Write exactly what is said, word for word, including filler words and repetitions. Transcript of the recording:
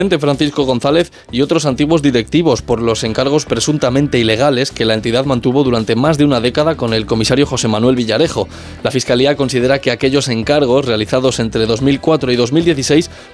Francisco González y otros antiguos directivos por los encargos presuntamente ilegales que la entidad mantuvo durante más de una década con el comisario José Manuel Villarejo. La Fiscalía considera que aquellos encargos realizados entre dos mil cuatro y dos mil dieciséis